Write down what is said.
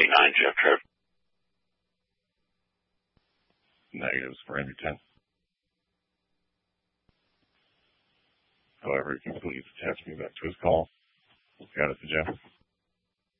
Jeff Trip. Negatives for Andrew 10. However, you can please attach me back to his call. Got it to Jeff.